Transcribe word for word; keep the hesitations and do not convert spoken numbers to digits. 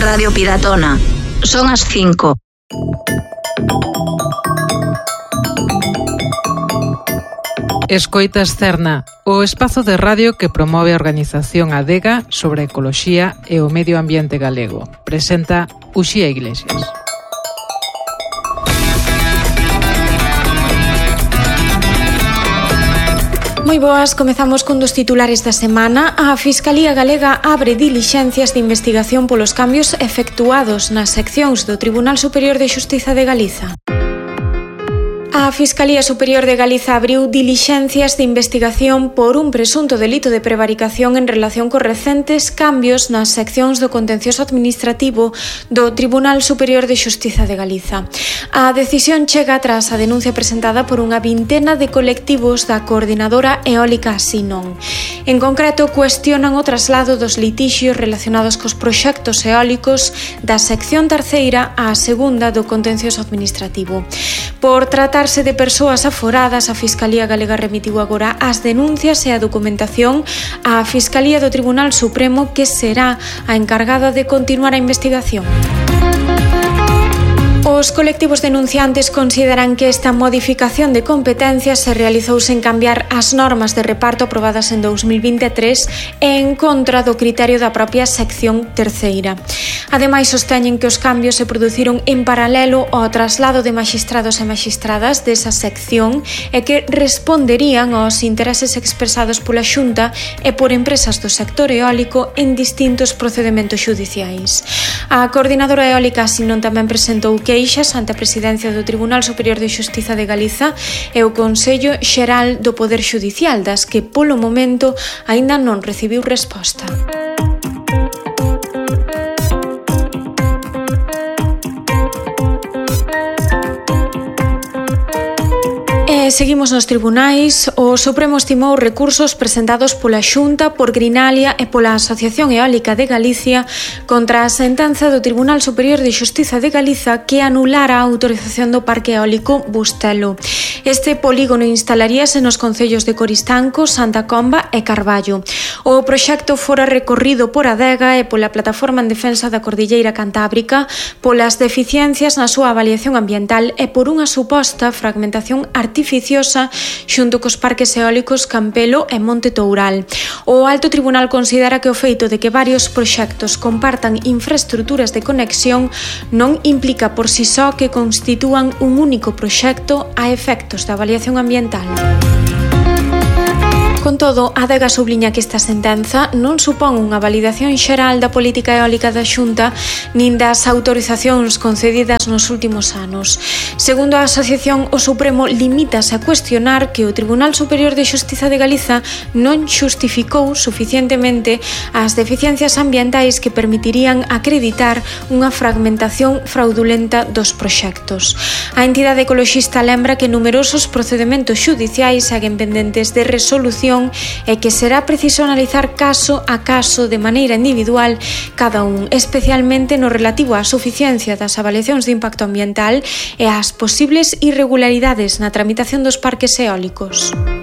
Radio Piratona. Son as cinco. Escoitas Cerna, o espazo de radio que promove a organización Adega sobre a ecoloxía e o medio ambiente galego. Presenta Uxía Iglesias. Moi boas, comezamos cun dos titulares da semana. A Fiscalía Galega abre dilixencias de investigación polos cambios efectuados nas seccións do Tribunal Superior de Xustiza de Galiza. A Fiscalía Superior de Galiza abriu dilixencias de investigación por un presunto delito de prevaricación en relación cos recentes cambios nas seccións do contencioso administrativo do Tribunal Superior de Xustiza de Galiza. A decisión chega tras a denuncia presentada por unha vintena de colectivos da Coordinadora Eólica Sinon. En concreto, cuestionan o traslado dos litixios relacionados cos proxectos eólicos da sección terceira á segunda do contencioso administrativo. Por tratarse de persoas aforadas, a Fiscalía Galega remitiu agora as denuncias e a documentación á Fiscalía do Tribunal Supremo, que será a encargada de continuar a investigación. Os colectivos denunciantes consideran que esta modificación de competencias se realizou sen cambiar as normas de reparto aprobadas en dous mil vinte e tres e en contra do criterio da propia sección terceira. Ademais, sosteñen que os cambios se produciron en paralelo ao traslado de maxistrados e maxistradas desa sección e que responderían aos intereses expresados pola Xunta e por empresas do sector eólico en distintos procedementos xudiciais. A Coordinadora Eólica Sinon tamén presentou queixas ante a Presidencia do Tribunal Superior de Xustiza de Galiza e o Consello Xeral do Poder Xudicial, das que polo momento aínda non recibiu resposta. Seguimos nos tribunais. O Supremo estimou recursos presentados pola Xunta, por Grinalia e pola Asociación Eólica de Galicia contra a sentenza do Tribunal Superior de Xustiza de Galiza que anulara a autorización do Parque Eólico Bustelo. Este polígono instalaríase nos concellos de Coristanco, Santa Comba e Carballo. O proxecto fora recorrido por Adega e pola Plataforma en Defensa da Cordilleira Cantábrica polas deficiencias na súa avaliación ambiental e por unha suposta fragmentación artificial xunto cos parques eólicos Campelo e Monte Toural. O Alto Tribunal considera que o feito de que varios proxectos compartan infraestruturas de conexión non implica por si só que constitúan un único proxecto a efectos da avaliación ambiental. Con todo, Adega subliña que esta sentenza non supón unha validación xeral da política eólica da Xunta nin das autorizacións concedidas nos últimos anos. Segundo a asociación, o Supremo limítase a cuestionar que o Tribunal Superior de Xustiza de Galiza non xustificou suficientemente as deficiencias ambientais que permitirían acreditar unha fragmentación fraudulenta dos proxectos. A entidade ecoloxista lembra que numerosos procedementos xudiciais seguen pendentes de resolución e que será preciso analizar caso a caso de maneira individual cada un, especialmente no relativo á suficiencia das avaliacións de impacto ambiental e ás posibles irregularidades na tramitación dos parques eólicos.